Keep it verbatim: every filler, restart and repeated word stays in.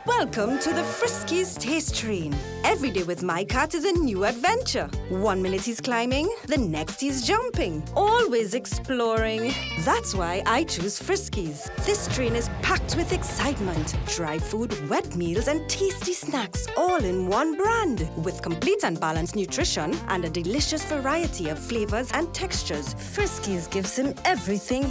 Welcome to the Friskies Taste Train. Every day with my cat is a new adventure. One minute he's climbing, the next he's jumping. Always exploring. That's why I choose Friskies. This train is packed with excitement. Dry food, wet meals, and tasty snacks all in one brand. With complete and balanced nutrition and a delicious variety of flavors and textures, Friskies gives him everything